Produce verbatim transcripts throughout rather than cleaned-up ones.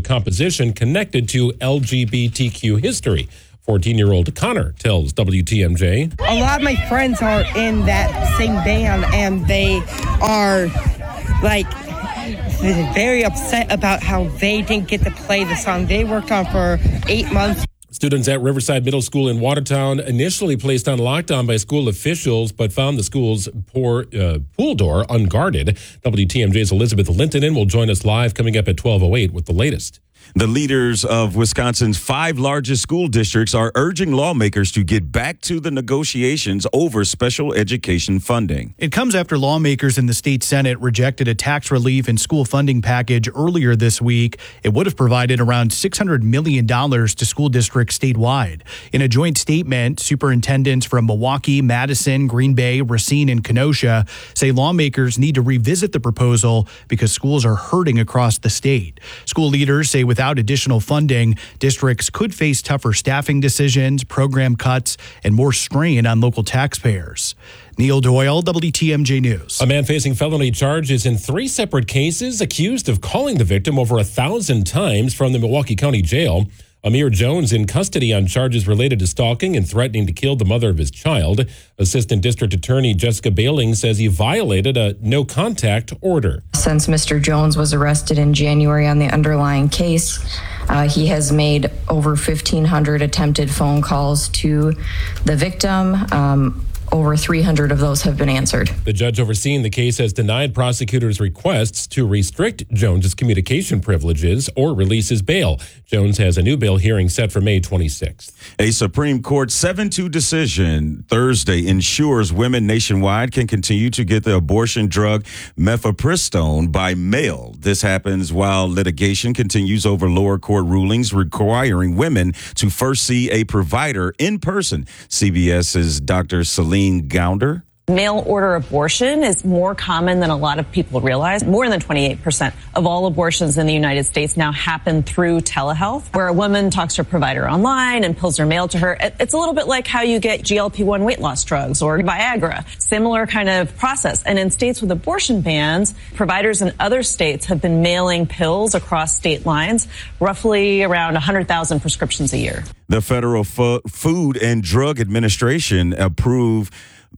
composition connected to L G B T Q history. fourteen-year-old Connor tells W T M J. A lot of my friends are in that same band, and they are, like, very upset about how they didn't get to play the song they worked on for eight months. Students at Riverside Middle School in Watertown initially placed on lockdown by school officials, but found the school's poor, uh, pool door unguarded. W T M J's Elizabeth Lintonen will join us live coming up at twelve oh eight with the latest. The leaders of Wisconsin's five largest school districts are urging lawmakers to get back to the negotiations over special education funding. It comes after lawmakers in the state Senate rejected a tax relief and school funding package earlier this week. It would have provided around six hundred million dollars to school districts statewide. In a joint statement, superintendents from Milwaukee, Madison, Green Bay, Racine, and Kenosha say lawmakers need to revisit the proposal because schools are hurting across the state. School leaders say without additional funding, districts could face tougher staffing decisions, program cuts, and more strain on local taxpayers. Neil Doyle, W T M J News. A man facing felony charges in three separate cases, accused of calling the victim over a thousand times from the Milwaukee County Jail. Amir Jones in custody on charges related to stalking and threatening to kill the mother of his child. Assistant District Attorney Jessica Baling says he violated a no-contact order. Since Mister Jones was arrested in January on the underlying case, uh, he has made over fifteen hundred attempted phone calls to the victim. Um, Over three hundred of those have been answered. The judge overseeing the case has denied prosecutors' requests to restrict Jones's communication privileges or release his bail. Jones has a new bail hearing set for May twenty-sixth. A Supreme Court seven two decision Thursday ensures women nationwide can continue to get the abortion drug mifepristone by mail. This happens while litigation continues over lower court rulings requiring women to first see a provider in person. CBS's Doctor Celine Gounder. Mail order abortion is more common than a lot of people realize. More than twenty-eight percent of all abortions in the United States now happen through telehealth, where a woman talks to a provider online and pills are mailed to her. It's a little bit like how you get G L P one weight loss drugs or Viagra. Similar kind of process. And in states with abortion bans, providers in other states have been mailing pills across state lines, roughly around one hundred thousand prescriptions a year. The Federal Fu- Food and Drug Administration approved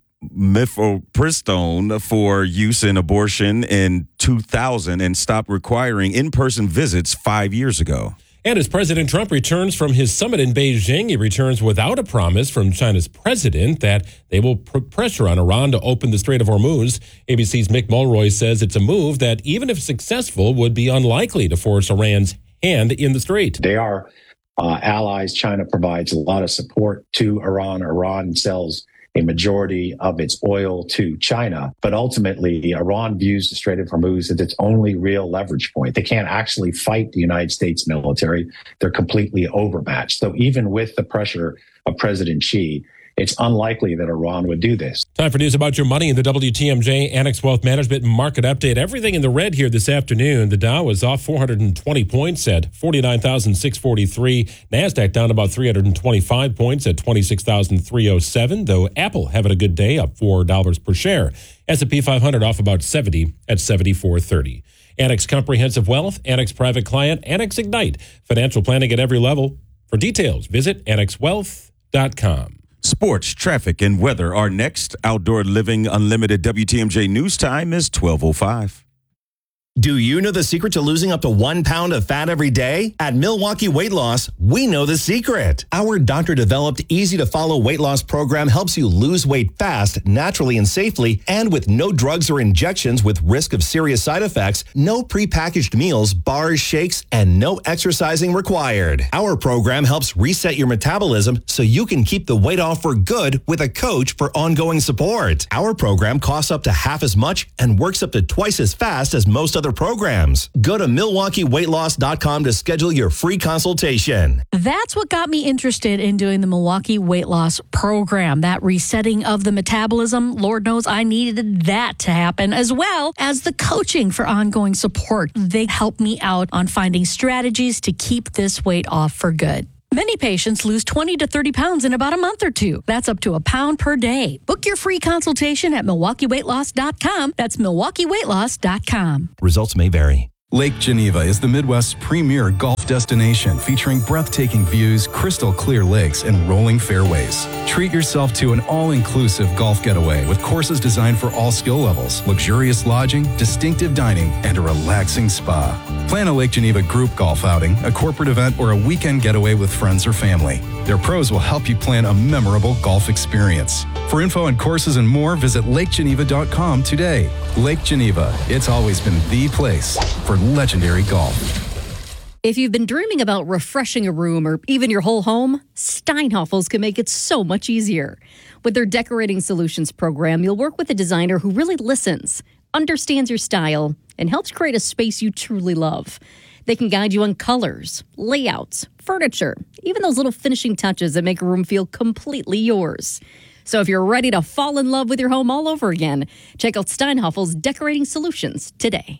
mifepristone for use in abortion in two thousand and stopped requiring in-person visits five years ago. And as President Trump returns from his summit in Beijing, he returns without a promise from China's president that they will put pressure on Iran to open the Strait of Hormuz. A B C's Mick Mulroy says it's a move that, even if successful, would be unlikely to force Iran's hand in the strait. They are uh, allies. China provides a lot of support to Iran. Iran sells a majority of its oil to China. But ultimately, Iran views the Strait of Hormuz as its only real leverage point. They can't actually fight the United States military. They're completely overmatched. So even with the pressure of President Xi, it's unlikely that Iran would do this. Time for news about your money in the W T M J Annex Wealth Management Market Update. Everything in the red here this afternoon. The Dow was off four hundred twenty points at forty-nine thousand six hundred forty-three. NASDAQ down about three hundred twenty-five points at twenty-six thousand three hundred seven, though Apple having a good day, up four dollars per share. S and P five hundred off about seventy at seventy-four thirty. Annex Comprehensive Wealth, Annex Private Client, Annex Ignite. Financial planning at every level. For details, visit annex wealth dot com. Sports, traffic, and weather are next. Outdoor Living Unlimited W T M J News Time is twelve oh five. Do you know the secret to losing up to one pound of fat every day? At Milwaukee Weight Loss, we know the secret. Our doctor-developed, easy-to-follow weight loss program helps you lose weight fast, naturally and safely, and with no drugs or injections with risk of serious side effects, no prepackaged meals, bars, shakes, and no exercising required. Our program helps reset your metabolism so you can keep the weight off for good with a coach for ongoing support. Our program costs up to half as much and works up to twice as fast as most other programs. Go to milwaukee weight loss dot com to schedule your free consultation. That's what got me interested in doing the Milwaukee Weight Loss Program. That resetting of the metabolism, Lord knows I needed that to happen, as well as the coaching for ongoing support. They help me out on finding strategies to keep this weight off for good. Many patients lose twenty to thirty pounds in about a month or two. That's up to a pound per day. Book your free consultation at milwaukee weight loss dot com. That's milwaukee weight loss dot com. Results may vary. Lake Geneva is the Midwest's premier golf destination featuring breathtaking views, crystal clear lakes, and rolling fairways. Treat yourself to an all-inclusive golf getaway with courses designed for all skill levels, luxurious lodging, distinctive dining, and a relaxing spa. Plan a Lake Geneva group golf outing, a corporate event, or a weekend getaway with friends or family. Their pros will help you plan a memorable golf experience. For info on courses and more, visit lake geneva dot com today. Lake Geneva, it's always been the place for legendary golf. If you've been dreaming about refreshing a room or even your whole home, Steinhoffels can make it so much easier. With their Decorating Solutions program, you'll work with a designer who really listens, understands your style, and helps create a space you truly love. They can guide you on colors, layouts, furniture, even those little finishing touches that make a room feel completely yours. So if you're ready to fall in love with your home all over again, check out Steinhoffels Decorating Solutions today.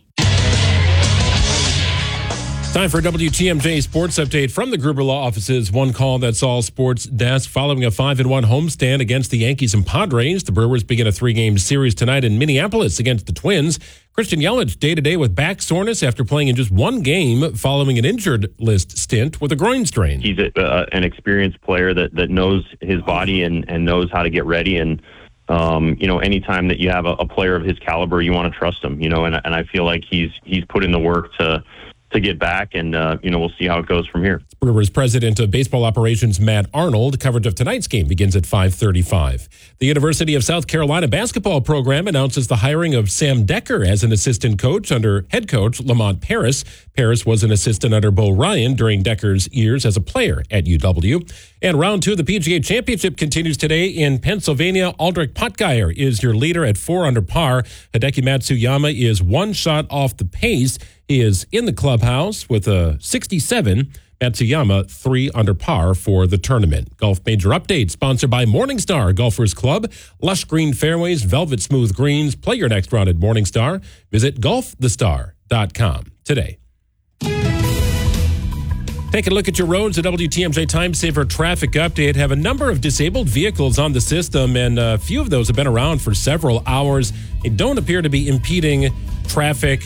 Time for a W T M J Sports Update from the Gruber Law Office's One Call That's All Sports Desk. Following a five and one homestand against the Yankees and Padres, the Brewers begin a three-game series tonight in Minneapolis against the Twins. Christian Yelich day-to-day with back soreness after playing in just one game following an injured list stint with a groin strain. He's a, uh, an experienced player that, that knows his body and, and knows how to get ready. And, um, you know, anytime that you have a, a player of his caliber, you want to trust him, you know, and, and I feel like he's he's put in the work to to get back, and, uh, you know, we'll see how it goes from here. Brewers President of Baseball Operations Matt Arnold. Coverage of tonight's game begins at five thirty-five. The University of South Carolina basketball program announces the hiring of Sam Decker as an assistant coach under head coach Lamont Paris. Paris was an assistant under Bo Ryan during Decker's years as a player at U W. And round two of the P G A Championship continues today in Pennsylvania. Aldrich Potgeier is your leader at four under par. Hideki Matsuyama is one shot off the pace. He is in the clubhouse with a sixty-seven. Matsuyama, three under par for the tournament. Golf Major Update, sponsored by Morningstar Golfers Club. Lush green fairways, velvet smooth greens. Play your next round at Morningstar. Visit golf the star dot com today. Take a look at your roads. A W T M J Time Saver traffic update. Have a number of disabled vehicles on the system, and a few of those have been around for several hours. They don't appear to be impeding traffic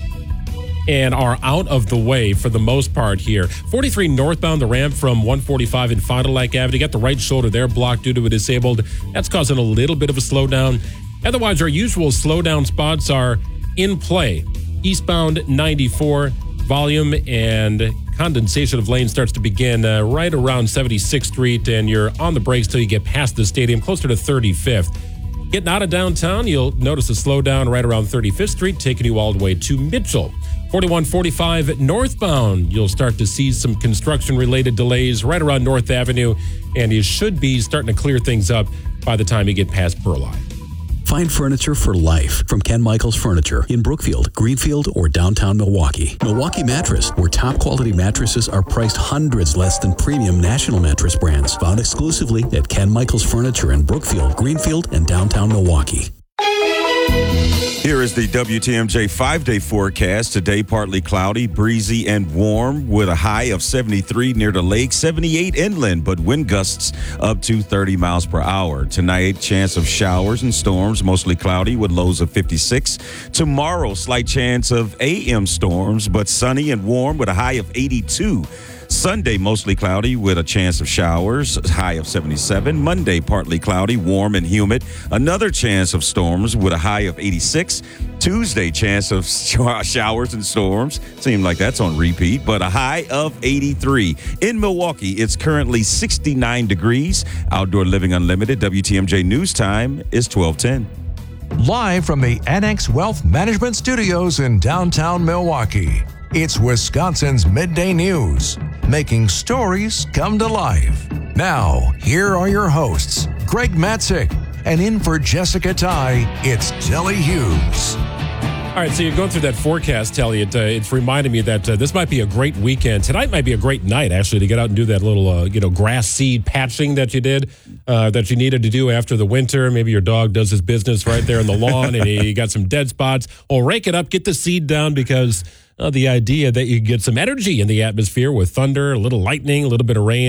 and are out of the way for the most part here. forty-three northbound, the ramp from one forty-five and Fond du Lac Avenue. Got the right shoulder there blocked due to a disabled. That's causing a little bit of a slowdown. Otherwise, our usual slowdown spots are in play. Eastbound ninety-four, volume and condensation of lanes starts to begin uh, right around seventy-sixth Street, and you're on the brakes till you get past the stadium, closer to thirty-fifth. Getting out of downtown, you'll notice a slowdown right around thirty-fifth Street, taking you all the way to Mitchell. forty-one forty-five northbound, you'll start to see some construction-related delays right around North Avenue, and you should be starting to clear things up by the time you get past Burleigh. Find furniture for life from Ken Michaels Furniture in Brookfield, Greenfield, or downtown Milwaukee. Milwaukee Mattress, where top quality mattresses are priced hundreds less than premium national mattress brands. Found exclusively at Ken Michaels Furniture in Brookfield, Greenfield, and downtown Milwaukee. Here is the W T M J five-day forecast. Today, partly cloudy, breezy, and warm with a high of seventy-three near the lake, seventy-eight inland, but wind gusts up to thirty miles per hour. Tonight, chance of showers and storms, mostly cloudy with lows of fifty-six. Tomorrow, slight chance of A M storms, but sunny and warm with a high of eighty-two. Sunday, mostly cloudy with a chance of showers, high of seventy-seven. Monday, partly cloudy, warm and humid. Another chance of storms with a high of eighty-six. Tuesday, chance of showers and storms. Seems like that's on repeat, but a high of eighty-three. In Milwaukee, it's currently sixty-nine degrees. Outdoor Living Unlimited, W T M J News Time is twelve ten. Live from the Annex Wealth Management Studios in downtown Milwaukee, it's Wisconsin's Midday News, making stories come to life. Now, here are your hosts, Greg Matzik, and in for Jessica Ty, it's Telly Hughes. All right, so you're going through that forecast, Telly. It, uh, it's reminding me that uh, this might be a great weekend. Tonight might be a great night, actually, to get out and do that little, uh, you know, grass seed patching that you did, uh, that you needed to do after the winter. Maybe your dog does his business right there in the lawn, and you got some dead spots. Well, rake it up, get the seed down, because uh, the idea that you get some energy in the atmosphere with thunder, a little lightning, a little bit of rain,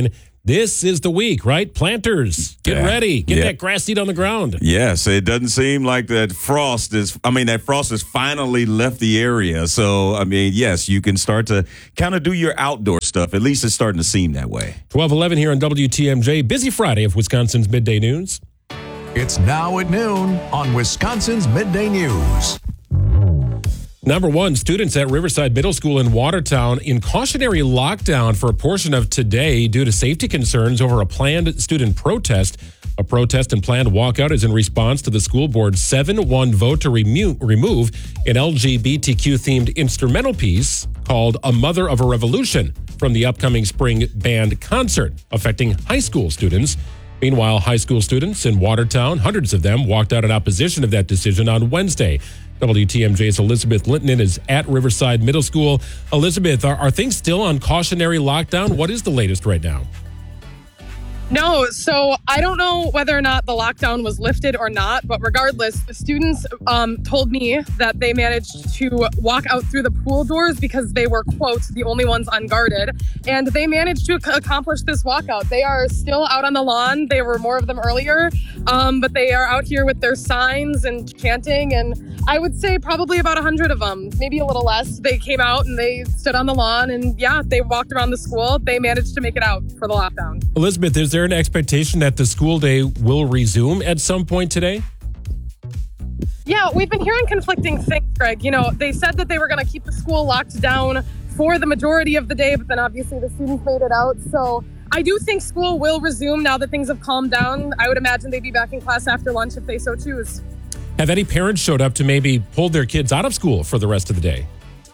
This is the week, right? Planters, get Yeah. ready. Get Yeah. that grass seed on the ground. Yes, it doesn't seem like that frost is, I mean, that frost has finally left the area. So, I mean, yes, you can start to kind of do your outdoor stuff. At least it's starting to seem that way. twelve eleven here on W T M J. Busy Friday of Wisconsin's Midday News. It's now at noon on Wisconsin's Midday News. Number one, students at Riverside Middle School in Watertown in cautionary lockdown for a portion of today due to safety concerns over a planned student protest. A protest and planned walkout is in response to the school board's seven one vote to remo- remove an L G B T Q-themed instrumental piece called A Mother of a Revolution from the upcoming spring band concert, affecting high school students. Meanwhile, high school students in Watertown, hundreds of them, walked out in opposition of that decision on Wednesday. W T M J's Elizabeth Linton is at Riverside Middle School. Elizabeth, are, are things still on cautionary lockdown? What is the latest right now? No, so I don't know whether or not the lockdown was lifted or not, but regardless, the students um, told me that they managed to walk out through the pool doors because they were, quote, the only ones unguarded, and they managed to ac- accomplish this walkout. They are still out on the lawn. There were more of them earlier, um, but they are out here with their signs and chanting, and I would say probably about one hundred of them, maybe a little less. They came out and they stood on the lawn, and yeah, they walked around the school. They managed to make it out for the lockdown. Elizabeth, is there an expectation that the school day will resume at some point today? Yeah, we've been hearing conflicting things, Greg. You know, they said that they were going to keep the school locked down for the majority of the day, but then obviously the students made it out. So I do think school will resume now that things have calmed down. I would imagine they'd be back in class after lunch if they so choose. Have any parents showed up to maybe pull their kids out of school for the rest of the day?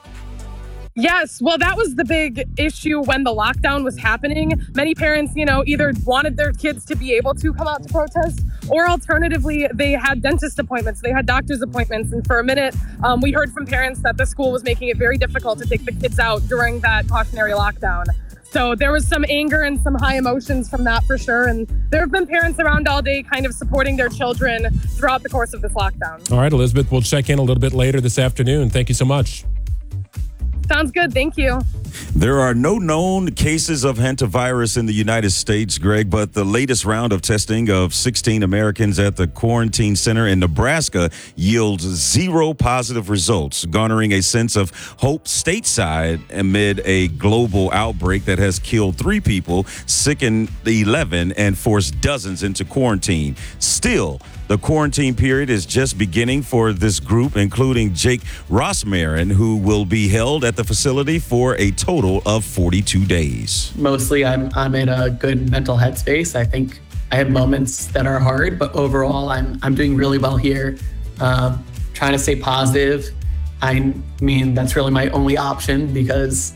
Yes, well, that was the big issue when the lockdown was happening. Many parents, you know, either wanted their kids to be able to come out to protest, or alternatively, they had dentist appointments, they had doctor's appointments. And for a minute, um, we heard from parents that the school was making it very difficult to take the kids out during that cautionary lockdown. So there was some anger and some high emotions from that for sure. And there have been parents around all day kind of supporting their children throughout the course of this lockdown. All right, Elizabeth, we'll check in a little bit later this afternoon. Thank you so much. Sounds good. Thank you. There are no known cases of hantavirus in the United States, Greg, but the latest round of testing of sixteen Americans at the quarantine center in Nebraska yields zero positive results, garnering a sense of hope stateside amid a global outbreak that has killed three people, sickened eleven, and forced dozens into quarantine. Still, the quarantine period is just beginning for this group, including Jake Rossmarin, who will be held at the facility for a total of forty-two days. Mostly I'm I'm in a good mental headspace. I think I have moments that are hard, but overall I'm I'm doing really well here. Um, trying to stay positive. I mean, that's really my only option because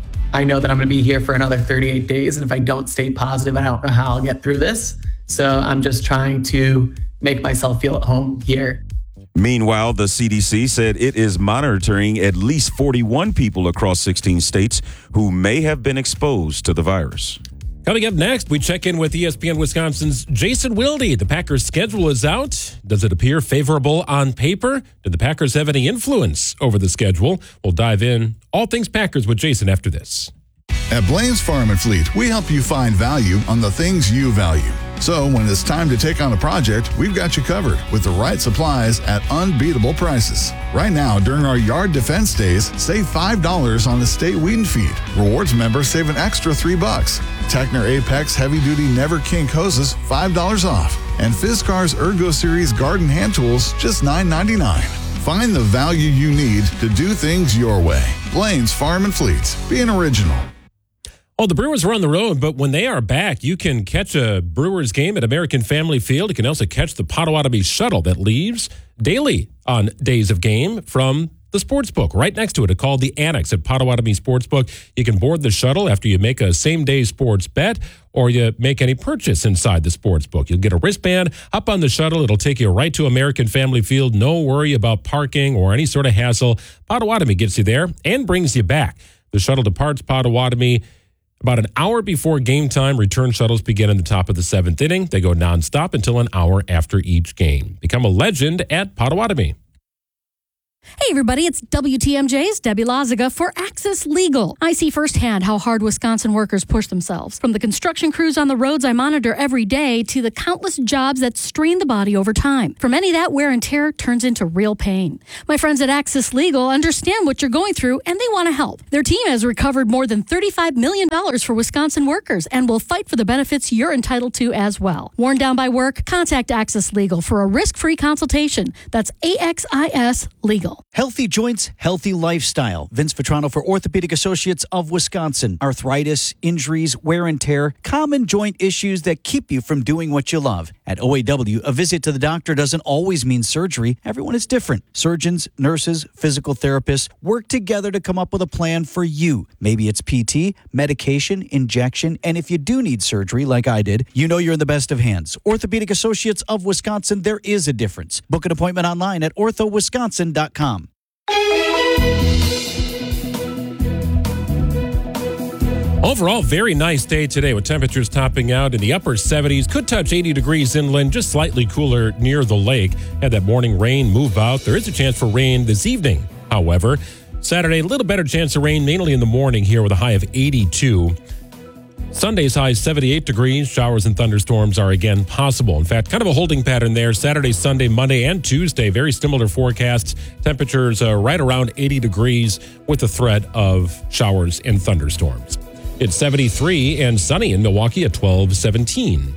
I know that I'm going to be here for another thirty-eight days. And if I don't stay positive, I don't know how I'll get through this. So I'm just trying to make myself feel at home here. Meanwhile, the C D C said it is monitoring at least forty-one people across sixteen states who may have been exposed to the virus. Coming up next, we check in with E S P N Wisconsin's Jason Wilde. The Packers' schedule is out. Does it appear favorable on paper? Did the Packers have any influence over the schedule? We'll dive in all things Packers with Jason after this. At Blaine's Farm and Fleet, we help you find value on the things you value. So when it's time to take on a project, we've got you covered with the right supplies at unbeatable prices. Right now, during our yard defense days, save five dollars on estate weed and feed. Rewards members save an extra three bucks. Techner Apex Heavy Duty Never Kink hoses, five dollars off. And Fiskars Ergo Series Garden Hand Tools, just nine ninety-nine. Find the value you need to do things your way. Blaine's Farm and Fleet. Be an original. Oh, the Brewers are on the road, but when they are back, you can catch a Brewers game at American Family Field. You can also catch the Potawatomi shuttle that leaves daily on days of game from the Sportsbook. Right next to it, it's called the Annex at Potawatomi Sportsbook. You can board the shuttle after you make a same-day sports bet or you make any purchase inside the Sportsbook. You'll get a wristband, hop on the shuttle. It'll take you right to American Family Field. No worry about parking or any sort of hassle. Potawatomi gets you there and brings you back. The shuttle departs Potawatomi about an hour before game time. Return shuttles begin in the top of the seventh inning. They go nonstop until an hour after each game. Become a legend at Potawatomi. Hey everybody, it's W T M J's Debbie Loziga for Access Legal. I see firsthand how hard Wisconsin workers push themselves. From the construction crews on the roads I monitor every day to the countless jobs that strain the body over time. For many, that wear and tear turns into real pain. My friends at Access Legal understand what you're going through and they want to help. Their team has recovered more than thirty-five million dollars for Wisconsin workers and will fight for the benefits you're entitled to as well. Worn down by work? Contact Access Legal for a risk-free consultation. That's A X I S Legal. Healthy joints, healthy lifestyle. Vince Vitrano for Orthopedic Associates of Wisconsin. Arthritis, injuries, wear and tear, common joint issues that keep you from doing what you love. At O A W, a visit to the doctor doesn't always mean surgery. Everyone is different. Surgeons, nurses, physical therapists work together to come up with a plan for you. Maybe it's P T, medication, injection, and if you do need surgery like I did, you know you're in the best of hands. Orthopedic Associates of Wisconsin, there is a difference. Book an appointment online at ortho wisconsin dot com. Overall, very nice day today with temperatures topping out in the upper seventies. Could touch eighty degrees inland, just slightly cooler near the lake. Had that morning rain move out. There is a chance for rain this evening, however. Saturday, a little better chance of rain, mainly in the morning here with a high of eighty-two. Sunday's high is seventy-eight degrees. Showers and thunderstorms are again possible. In fact, kind of a holding pattern there. Saturday, Sunday, Monday, and Tuesday. Very similar forecasts. Temperatures uh, right around eighty degrees with the threat of showers and thunderstorms. It's seventy-three and sunny in Milwaukee at twelve seventeen.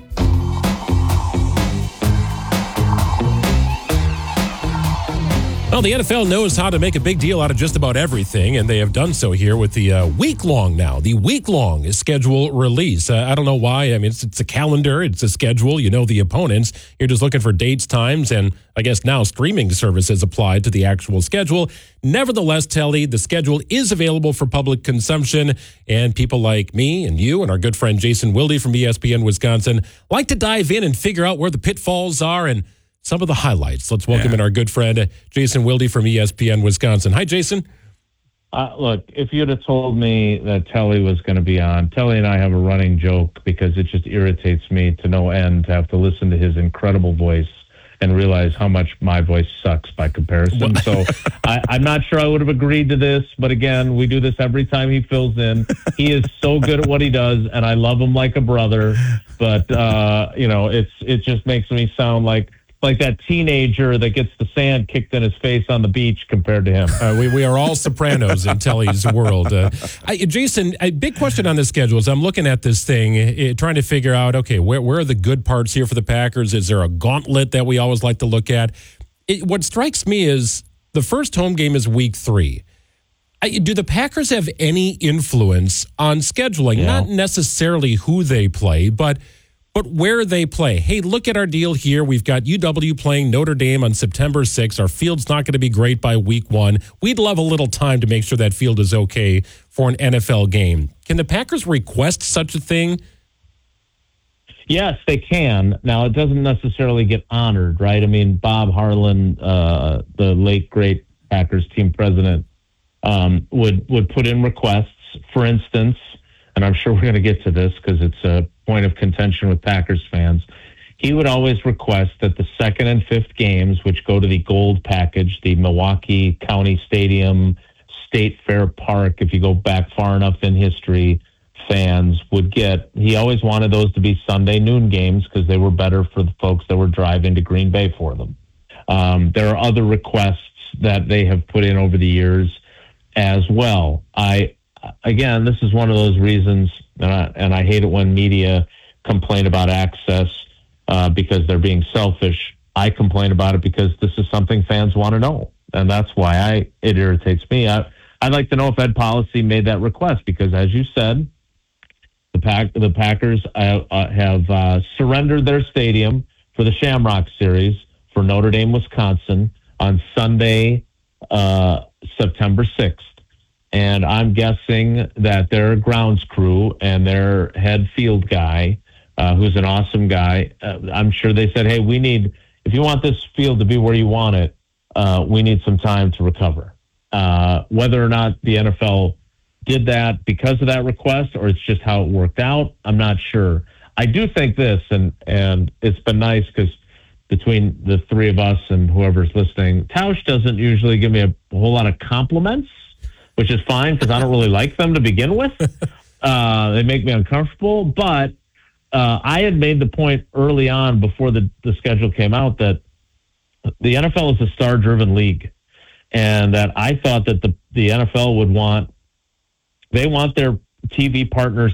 Well, the N F L knows how to make a big deal out of just about everything, and they have done so here with the uh, week-long now, the week-long schedule release. Uh, I don't know why. I mean, it's, it's a calendar. It's a schedule. You know the opponents. You're just looking for dates, times, and I guess now streaming services applied to the actual schedule. Nevertheless, Telly, the schedule is available for public consumption, and people like me and you and our good friend Jason Wilde from E S P N Wisconsin like to dive in and figure out where the pitfalls are and some of the highlights. Let's welcome yeah. in our good friend, Jason Wilde from E S P N Wisconsin. Hi, Jason. Uh, look, if you'd have told me that Telly was going to be on, Telly and I have a running joke because it just irritates me to no end to have to listen to his incredible voice and realize how much my voice sucks by comparison. So I, I'm not sure I would have agreed to this, but again, we do this every time he fills in. He is so good at what he does, and I love him like a brother. But, uh, you know, it's it just makes me sound like like that teenager that gets the sand kicked in his face on the beach compared to him. Uh, we, we are all Sopranos in Telly's world. Uh, I, Jason, a big question on the schedule is I'm looking at this thing, uh, trying to figure out, okay, where, where are the good parts here for the Packers? Is there a gauntlet that we always like to look at? It, what strikes me is the first home game is week three. I, do the Packers have any influence on scheduling? Yeah. Not necessarily who they play, but But where they play. Hey, look at our deal here. We've got U W playing Notre Dame on September sixth. Our field's not going to be great by week one. We'd love a little time to make sure that field is okay for an N F L game. Can the Packers request such a thing? Yes, they can. Now, it doesn't necessarily get honored, right? I mean, Bob Harlan, uh, the late, great Packers team president, um, would, would put in requests. For instance, and I'm sure we're going to get to this because it's a point of contention with Packers fans, he would always request that the second and fifth games, which go to the gold package, the Milwaukee County Stadium, State Fair Park, if you go back far enough in history, fans would get, he always wanted those to be Sunday noon games because they were better for the folks that were driving to Green Bay for them. Um, there are other requests that they have put in over the years as well. I, Again, this is one of those reasons, and I, and I hate it when media complain about access uh, because they're being selfish. I complain about it because this is something fans want to know, and that's why I it irritates me. I, I'd like to know if Ed Policy made that request because, as you said, the Pack the Packers uh, uh, have uh, surrendered their stadium for the Shamrock Series for Notre Dame, Wisconsin, on Sunday, uh, September sixth. And I'm guessing that their grounds crew and their head field guy, uh, who's an awesome guy, uh, I'm sure they said, hey, we need, if you want this field to be where you want it, uh, we need some time to recover. Uh, whether or not the N F L did that because of that request or it's just how it worked out, I'm not sure. I do think this, and, and it's been nice because between the three of us and whoever's listening. Tausch doesn't usually give me a, a whole lot of compliments, which is fine because I don't really like them to begin with. Uh, they make me uncomfortable. But uh, I had made the point early on before the, the schedule came out that the N F L is a star-driven league, and that I thought that the, the N F L would want, they want their T V partners